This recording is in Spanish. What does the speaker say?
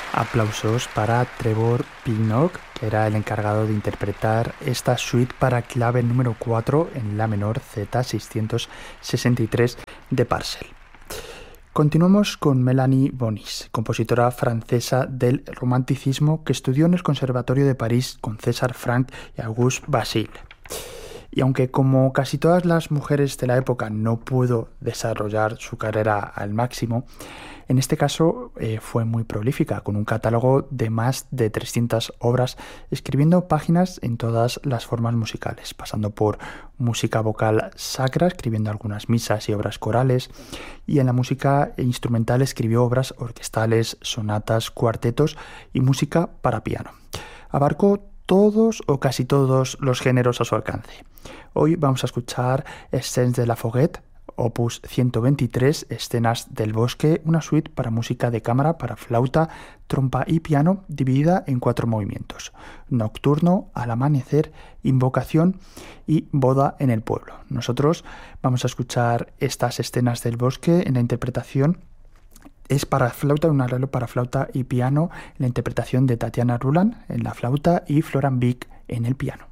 Aplausos para Trevor Pinnock, que era el encargado de interpretar esta suite para clave número 4 en la menor Z663 de Parcel. Continuamos con Melanie Bonis, compositora francesa del romanticismo que estudió en el Conservatorio de París con César Franck y Auguste Basile. Y aunque como casi todas las mujeres de la época no pudo desarrollar su carrera al máximo, en este caso fue muy prolífica, con un catálogo de más de 300 obras, escribiendo páginas en todas las formas musicales, pasando por música vocal sacra, escribiendo algunas misas y obras corales, y en la música instrumental escribió obras orquestales, sonatas, cuartetos y música para piano. Abarcó todos o casi todos los géneros a su alcance. Hoy vamos a escuchar Escenes de la Forêt, opus 123, Escenas del Bosque, una suite para música de cámara para flauta, trompa y piano, dividida en 4 movimientos: Nocturno, Al amanecer, Invocación y Boda en el pueblo. Nosotros vamos a escuchar estas Escenas del Bosque en la interpretación. Es para flauta, un arreglo para flauta y piano, en la interpretación de Tatiana Rulan en la flauta y Florian Wieck en el piano.